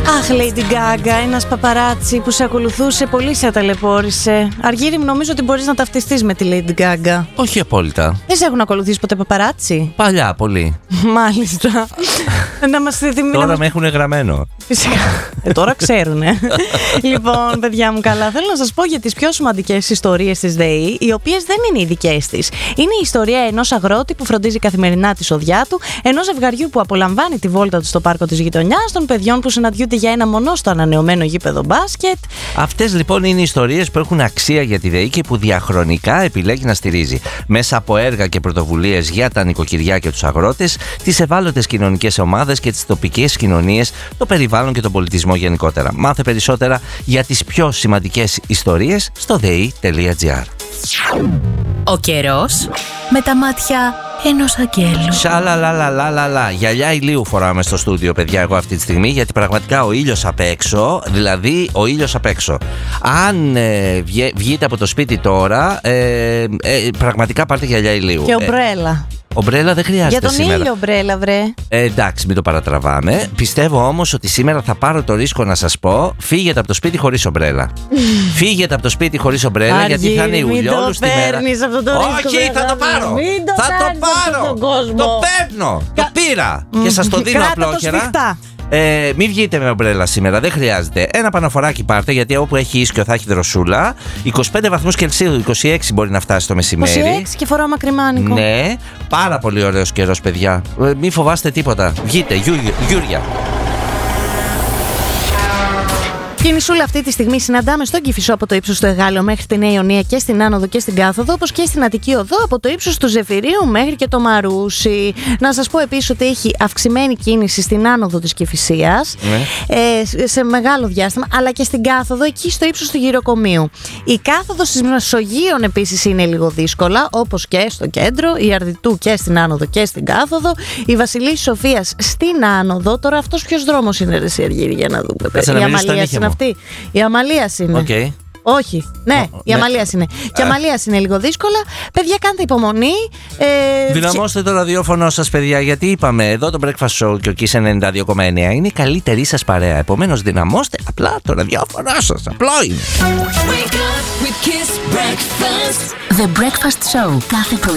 Αχ, Lady Gaga, ένας παπαράτσι που σε ακολουθούσε, πολύ σε ταλαιπώρησε. Αργύρι μου, νομίζω ότι μπορείς να ταυτιστείς με τη Lady Gaga. Όχι απόλυτα. Δεν σε έχουν ακολουθήσει ποτέ παπαράτσι? Παλιά, πολύ. Μάλιστα. Να μας θυμίσει. Τώρα με έχουν γραμμένο. Φυσικά. Τώρα ξέρουνε. Λοιπόν, παιδιά μου, καλά. Θέλω να σας πω για τις πιο σημαντικές ιστορίες της ΔΕΗ, οι οποίες δεν είναι οι δικές της. Είναι η ιστορία ενός αγρότη που φροντίζει καθημερινά τη σοδιά του, ενός ζευγαριού που απολαμβάνει τη βόλτα του στο πάρκο της γειτονιάς, των παιδιών που συναντιούνται για ένα μονό στο ανανεωμένο γήπεδο μπάσκετ. Αυτές λοιπόν είναι οι ιστορίες που έχουν αξία για τη ΔΕΗ και που διαχρονικά επιλέγει να στηρίζει. Μέσα από έργα και πρωτοβουλίες για τα νοικοκυριά και τους αγρότες, τις ευάλωτες κοινωνικές ομάδες και τις τοπικές κοινωνίες, το περιβάλλον και τον πολιτισμό γενικότερα. Μάθε περισσότερα για τις πιο σημαντικές ιστορίες στο dei.gr. Ο καιρός με τα μάτια ενός αγγέλου. Σαλαλαλαλαλαλα. Γυαλιά ηλίου φοράμε στο στούντιο, παιδιά, εγώ αυτή τη στιγμή, γιατί πραγματικά ο ήλιος απ' έξω, δηλαδή ο ήλιος απ' έξω. Αν βγείτε από το σπίτι τώρα, πραγματικά πάρτε γυαλιά ηλίου. Και ομπρέλα. Ομπρέλα δεν χρειάζεται για τον σήμερα. ήλιο ομπρέλα, βρε. Εντάξει, μην το παρατραβάμε. Πιστεύω όμως ότι σήμερα θα πάρω το ρίσκο να σας πω: φύγετε από το σπίτι χωρίς ομπρέλα. Φύγετε από το σπίτι χωρίς ομπρέλα, γιατί θα είναι ουλιόλους τη μέρα. Αυτό το ρίσκο, όχι, θα το πάρω! Θα το πάρω! Το παίρνω! Το πήρα! Και σας το δίνω απλόχερα. Μην βγείτε με ομπρέλα σήμερα, δεν χρειάζεται. Ένα πανοφοράκι πάρτε, γιατί όπου έχει ίσκιο θα έχει δροσούλα. 25 βαθμούς Κελσίου, 26 μπορεί να φτάσει το μεσημέρι. 26 και φοράω μακριμάνικο. Ναι, πάρα πολύ ωραίος καιρός, παιδιά. Μην φοβάστε τίποτα. Βγείτε, Γιούρια. Κινησούλα αυτή τη στιγμή συναντάμε στον Κηφισό από το ύψος του Εγάλεω μέχρι τη Νέα Ιωνία και στην Άνοδο και στην Κάθοδο, όπως και στην Αττική Οδό από το ύψος του Ζεφυρίου μέχρι και το Μαρούσι. Να σας πω επίσης ότι έχει αυξημένη κίνηση στην Άνοδο της Κηφισίας, σε μεγάλο διάστημα, αλλά και στην Κάθοδο εκεί στο ύψος του Γυροκομείου. Η Κάθοδος της Μεσογείων επίσης είναι λίγο δύσκολα, όπως και στο κέντρο, η Αρδιτού και στην Άνοδο και στην Κάθοδο, η Βασιλής Σοφίας στην Άνοδο. Τώρα αυτός ποιος δρόμος είναι, ρε Αργύρι, για να δούμε. Η Αμαλίας είναι αυτή. Η Αμαλίας είναι. Okay. Όχι, ναι, η Αμαλίας είναι. Και η Αμαλίας είναι λίγο δύσκολα. Παιδιά, κάντε υπομονή. Δυναμώστε το ραδιόφωνο σας, παιδιά, γιατί είπαμε εδώ το Breakfast Show και ο Kiss 92,9 είναι η καλύτερη σας παρέα. Επομένως, δυναμώστε απλά το ραδιόφωνο σας. Απλό είναι. The Breakfast Show κάθε πρωί